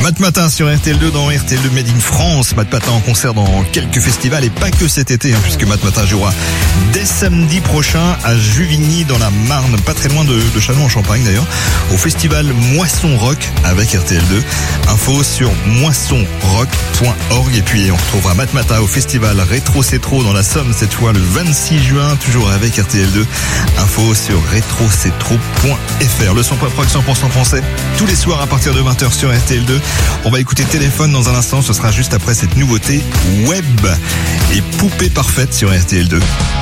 Matt Matin sur RTL2 dans RTL2 Made in France. Matt Matin en concert dans quelques festivals et pas que cet été, puisque Matt Matin jouera dès samedi prochain à Juvigny dans la Marne, pas très loin de Châlons en Champagne d'ailleurs, au festival Moisson Rock avec RTL2. Info sur moissonrock.org et puis on retrouvera Matt Matin au festival Rétro C'est Trop dans la Somme cette fois le 26 juin, toujours avec RTL2. Info sur retrocetro.fr. Le son pop rock 100% français tous les soirs à partir de 20h sur RTL2. On va écouter Téléphone dans un instant, ce sera juste après cette nouveauté Web et Poupée Parfaite sur RTL2.